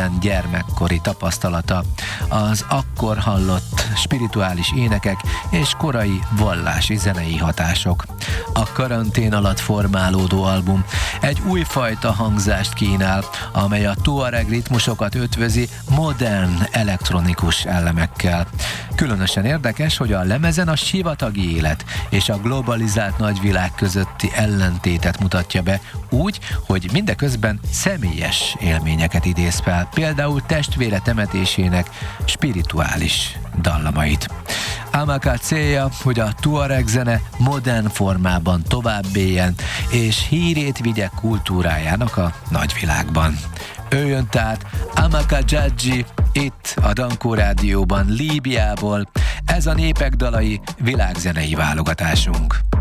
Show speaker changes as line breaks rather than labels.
modern gyermekkori tapasztalata, az akkor hallott spirituális énekek és korai vallási zenei hatások. A karantén alatt formálódó album egy újfajta hangzást kínál, amely a tuareg ritmusokat ötvözi modern elektronikus elemekkel. Különösen érdekes, hogy a lemezen a sivatagi élet és a globalizált nagyvilág közötti ellentétet mutatja be úgy, hogy mindeközben személyes élményeket idéz fel, például testvére temetésének spirituális dallamait. Amaka célja, hogy a tuareg zene modern formában tovább éljen, és hírét vigye kultúrájának a nagyvilágban. Ő jön tehát Amaka Dzsadzi itt a Dankó Rádióban, Líbiából. Ez a Népek dalai világzenei válogatásunk.